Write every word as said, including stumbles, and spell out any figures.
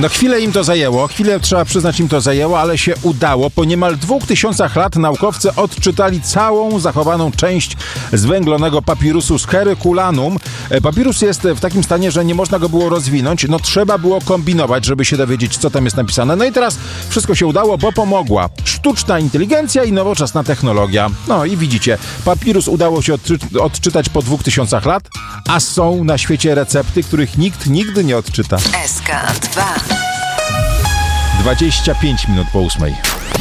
No chwilę im to zajęło, chwilę trzeba przyznać im to zajęło, ale się udało. Po niemal dwóch tysiącach lat naukowcy odczytali całą zachowaną część zwęglonego papirusu z Herculanum. Papirus jest w takim stanie, że nie można go było rozwinąć. No trzeba było kombinować, żeby się dowiedzieć, co tam jest napisane. No i teraz wszystko się udało, bo pomogła sztuczna inteligencja i nowoczesna technologia. No i widzicie, papirus udało się odczy- odczytać po dwóch tysiącach lat, a są na świecie recepty, których nikt nigdy nie odczyta. S K dwa. dwadzieścia pięć minut po ósmej.